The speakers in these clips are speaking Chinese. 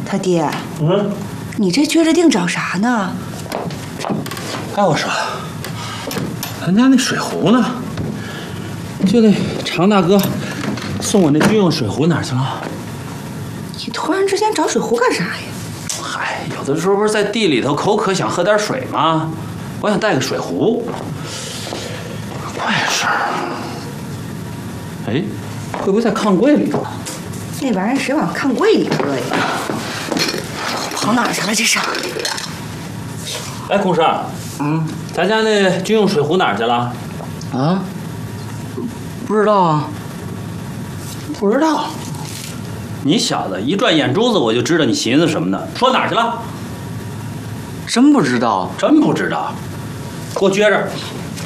他爹，你这撅着腚找啥呢？ 哎，我说，咱家那水壶呢？就那常大哥送我那军用水壶哪儿去了？ 你突然之间找水壶干啥呀？ 嗨，有的时候不是在地里头口渴想喝点水吗？我想带个水壶。怪事儿。哎，会不会在炕柜里头？ 那玩意儿谁往炕柜里搁呀？跑哪儿去了这是？ 哎，孔生，咱家那军用水壶哪儿去了？ 啊？不知道啊。 不知道。你小子一转眼珠子，我就知道你寻思什么呢。说哪儿去了？ 真不知道。 真不知道。给我撅着。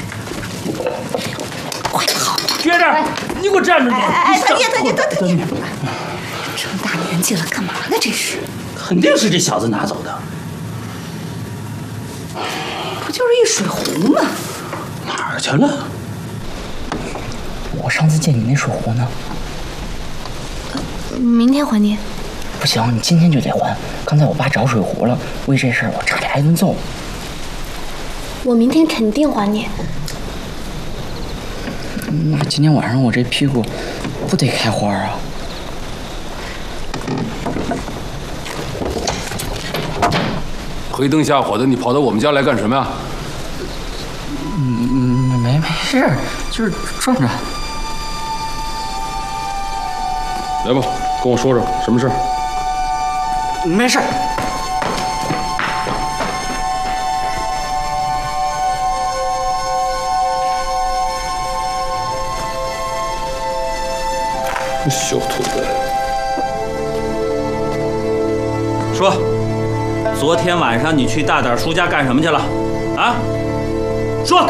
快跑！ 撅着！你给我站住！ 哎，他爹！这么大年纪了，干嘛呢？这是？ 肯定是这小子拿走的。 不就是一水壶吗？ 哪儿去了？ 我上次借你那水壶呢？ 明天还你。 不行，你今天就得还。刚才我爸找水壶了，为这事儿我差点挨顿揍。 我明天肯定还你。 那今天晚上我这屁股不得开花啊？ 黑灯瞎火的，你跑到我们家来干什么呀？ 没事，就是转转。 来吧，跟我说说什么事儿。 没事。 小兔子， 说，昨天晚上你去大胆叔家干什么去了？啊？说。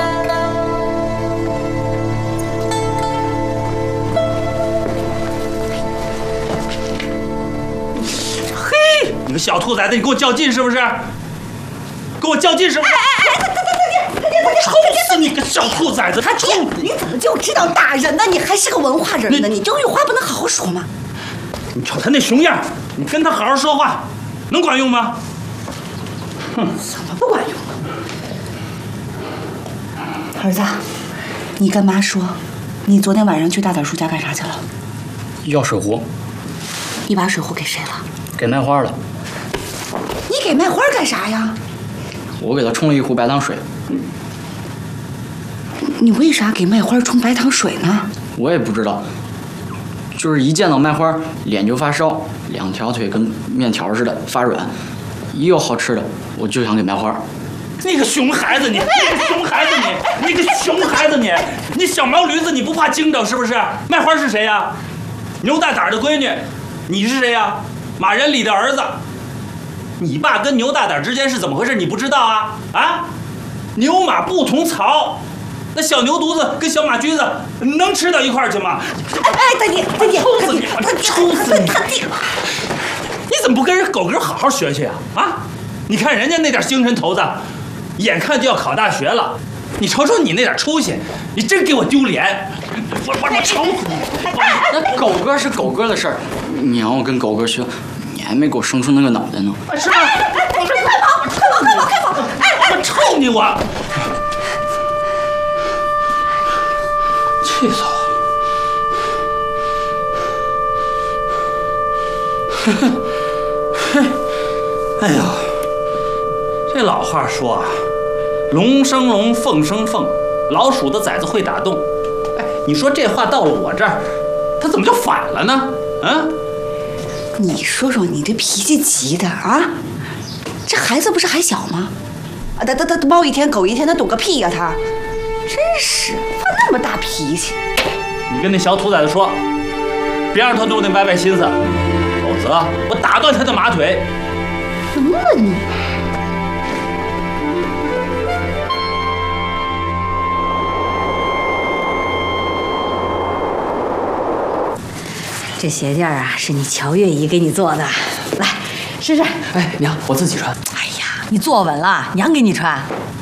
嘿，你个小兔崽子，你给我较劲是不是？跟我较劲是不是？抽死你个小兔崽子！ 他爹，你怎么就知道打人呢？你还是个文化人呢？你这句话不能好好说吗？ 你瞅他那熊样，你跟他好好说话，能管用吗？哼， 怎么不管用？儿子，你跟妈说，你昨天晚上去大胆叔家干啥去了？ 要水壶。 你把水壶给谁了？ 给卖花了。 你给卖花干啥呀？ 我给他冲了一壶白糖水。 你为啥给卖花冲白糖水呢？ 我也不知道，就是一见到卖花脸就发烧，两条腿跟面条似的发软，一有好吃的我就想给卖花。 你个熊孩子你！你个熊孩子你！你个熊孩子你！你小毛驴子你不怕惊着是不是？卖花是谁呀？牛大胆的闺女，你是谁呀？马仁礼的儿子。你爸跟牛大胆之间是怎么回事？你不知道啊？啊？牛马不同槽。那小牛犊子跟小马驹子能吃到一块儿去吗？ 哎，他爹， 抽死你！抽死你！你怎么不跟人狗哥好好学学呀？啊！你看人家那点精神头子，眼看就要考大学了，你瞅瞅你那点出息，你真给我丢脸！我抽死你！ 那狗哥是狗哥的事儿，你让我跟狗哥学，你还没给我生出那个脑袋呢。 是吗？快跑！哎，我抽你我！气死我！哎呦，这老话说啊，龙生龙，凤生凤，老鼠的崽子会打洞。哎，你说这话到了我这儿，他怎么就反了呢？啊？ 你说说你这脾气急的啊！这孩子不是还小吗？啊，他猫一天狗一天，他懂个屁呀他！真是发那么大脾气。 你跟那小兔崽子说，别让他动那歪歪心思，否则我打断他的马腿。 能了你！这鞋垫啊，是你乔月姨给你做的，来试试。 哎，娘，我自己穿。 哎呀，你坐稳了，娘给你穿。